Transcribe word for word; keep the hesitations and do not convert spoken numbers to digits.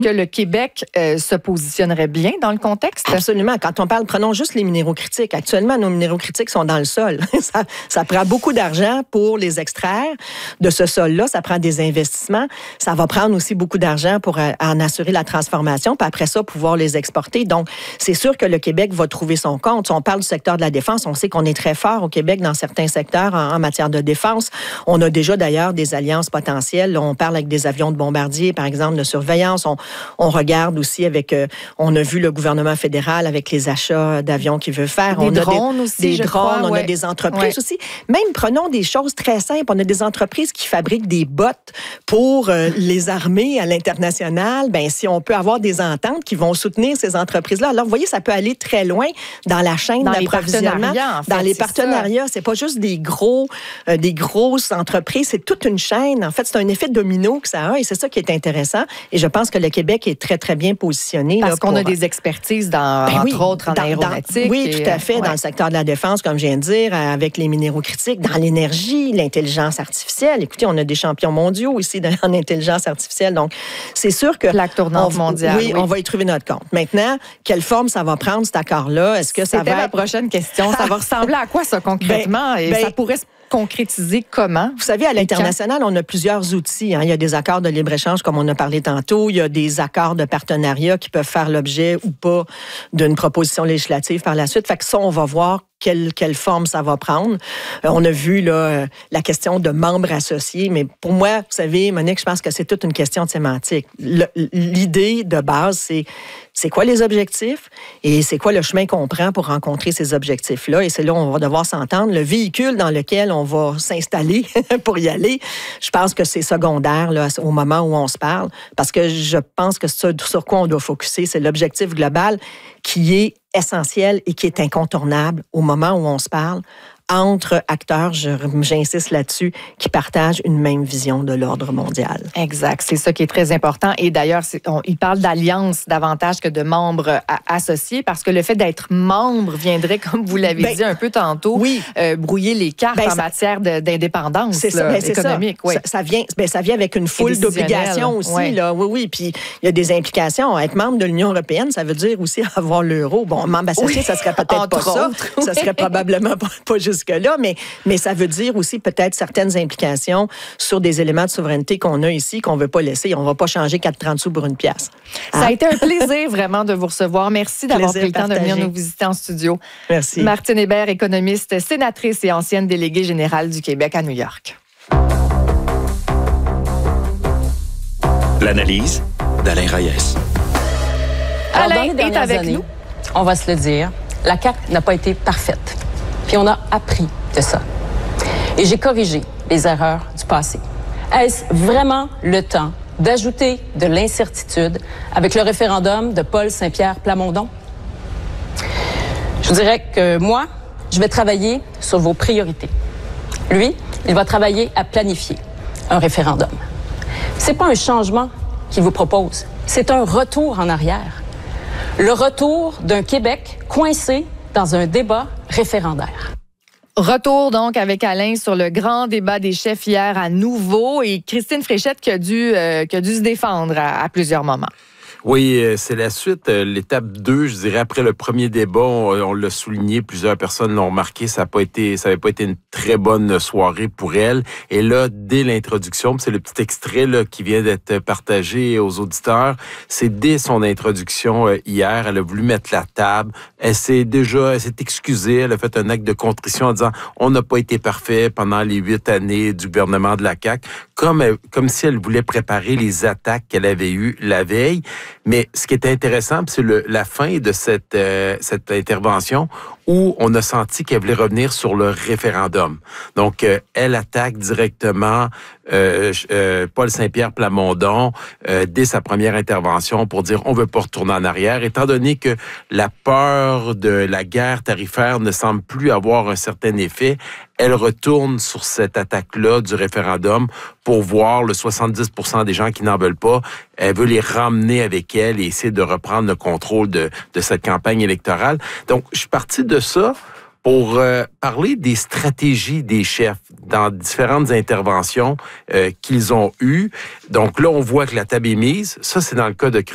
que le Québec euh, se positionnerait bien dans le contexte? Absolument. Quand on parle, prenons juste les minéraux critiques. Actuellement, nos minéraux critiques sont dans le sol. ça, ça prend beaucoup d'argent pour les extraire de ce sol-là. Ça prend des investissements. Ça va prendre aussi beaucoup d'argent pour euh, en assurer la transformation, puis après ça, pouvoir les exporter. Donc, c'est sûr que le Québec va trouver son compte. Si on parle du secteur de la défense, on sait qu'on est très fort au Québec dans certains secteurs en, en matière de défense. On a déjà d'ailleurs des alliances potentielles. On parle avec des avions de bombardiers, par exemple, de surveillance. On, on regarde aussi avec... Euh, on a vu le gouvernement fédéral avec les achats d'avions qu'il veut faire. Des on drones a des, aussi, des je drones, crois, on ouais. a des entreprises ouais. aussi. Même prenons des choses très simples. On a des entreprises qui fabriquent des bottes pour euh, les armées à l'international. Ben, si on peut avoir des ententes qui vont soutenir ces entreprises-là. Alors, vous voyez, ça peut aller très loin dans la chaîne dans d'approvisionnement. Les en fait, dans les partenariats. C'est pas juste des gros, euh, des grosses entreprises. C'est toute une chaîne. En fait, c'est un effet domino que ça a et c'est ça qui est intéressant. Et je pense que le Québec est très, très bien positionné. Parce là, qu'on pour... a des expertises dans, ben entre oui, autres, en dans, aéronautique. Dans, oui, et, tout à fait. ouais. Dans le secteur de la défense, comme je viens de dire, avec les minéraux critiques, dans l'énergie, l'intelligence artificielle. Écoutez, on a des champions mondiaux ici en intelligence artificielle. Donc, c'est sûr que... Plaque tournante on, mondiale. Oui, oui, on va y trouver notre compte. Maintenant, quelle forme ça va prendre, cet accord-là? Est-ce que ça C'était va ma être... prochaine question. Ça va ressembler à quoi, ça, concrètement? Ben, et ben, ça pourrait se concrétiser comment? Vous savez, à l'international, on a plusieurs outils. Hein. Il y a des accords de libre-échange, comme on a parlé tantôt. Il y a des accords de partenariat qui peuvent faire l'objet ou pas d'une proposition législative par la suite. Fait que ça, on va voir quelle, quelle forme ça va prendre. Euh, on a vu là, euh, la question de membres associés, mais pour moi, vous savez, Monique, je pense que c'est toute une question de sémantique. Le, l'idée de base, c'est c'est quoi les objectifs et c'est quoi le chemin qu'on prend pour rencontrer ces objectifs-là. Et c'est là où on va devoir s'entendre. Le véhicule dans lequel on va s'installer pour y aller, je pense que c'est secondaire là, au moment où on se parle, parce que je pense que ce sur quoi on doit focusser, c'est l'objectif global qui est essentiel et qui est incontournable au moment où on se parle entre acteurs, je, j'insiste là-dessus, qui partagent une même vision de l'ordre mondial. Exact, c'est ça qui est très important. Et d'ailleurs, c'est, on, il parle d'alliance davantage que de membres à, associés, parce que le fait d'être membre viendrait, comme vous l'avez ben, dit un peu tantôt, oui. euh, brouiller les cartes ben, en ça, matière de, d'indépendance c'est là, ça, ben, c'est économique. Ça, oui. ça, ça, vient, ben, ça vient avec une foule d'obligations aussi. Ouais. Là. Oui, oui. Puis il y a des implications. Être membre de l'Union européenne, ça veut dire aussi avoir l'euro. Bon, membre associé, oui. ça serait peut-être pas ça. Autres, oui. Ça serait probablement pas, pas jusque-là, mais Mais ça veut dire aussi peut-être certaines implications sur des éléments de souveraineté qu'on a ici, qu'on ne veut pas laisser. On ne va pas changer quatre trente sous pour une pièce. Ça hein? a été un plaisir vraiment de vous recevoir. Merci d'avoir plaisir pris le temps de venir nous visiter en studio. Merci. Martine Hébert, économiste, sénatrice et ancienne déléguée générale du Québec à New York. L'analyse d'Alain Reyes. Alors, Alain est avec années, nous. On va se le dire, la C A Q n'a pas été parfaite. Puis on a appris de ça. Et j'ai corrigé les erreurs du passé. Est-ce vraiment le temps d'ajouter de l'incertitude avec le référendum de Paul Saint-Pierre Plamondon? Je vous dirais que moi, je vais travailler sur vos priorités. Lui, il va travailler à planifier un référenduum. C'est pas un changement qu'il vous propose, c'est un retour en arrière. Le retour d'un Québec coincé dans un débat référendaire. Retour donc avec Alain sur le grand débat des chefs hier à nouveau et Christine Fréchette qui a dû, euh, qui a dû se défendre à, à plusieurs moments. Oui, c'est la suite, l'étape deux, je dirais, après le premier débat, on, on l'a souligné, plusieurs personnes l'ont remarqué, ça n'a pas été, ça n'avait pas été une très bonne soirée pour elle. Et là, dès l'introduction, c'est le petit extrait là, qui vient d'être partagé aux auditeurs, c'est dès son introduction euh, hier, elle a voulu mettre la table, elle s'est déjà, elle s'est excusée, elle a fait un acte de contrition en disant on n'a pas été parfait pendant les huit années du gouvernement de la C A Q, comme, comme si elle voulait préparer les attaques qu'elle avait eues la veille. Mais ce qui est intéressant, c'est le, la fin de cette, euh, cette intervention où on a senti qu'elle voulait revenir sur le référendum. Donc, euh, elle attaque directement euh, euh, Paul Saint-Pierre Plamondon euh, dès sa première intervention pour dire on veut pas retourner en arrière, étant donné que la peur de la guerre tarifaire ne semble plus avoir un certain effet. Elle retourne sur cette attaque-là du référendum pour voir le soixante-dix pour cent des gens qui n'en veulent pas. Elle veut les ramener avec elle et essayer de reprendre le contrôle de, de cette campagne électorale. Donc, je suis parti de ça pour euh, parler des stratégies des chefs dans différentes interventions euh, qu'ils ont eues. Donc là, on voit que la table est mise. Ça, c'est dans le cas de Christine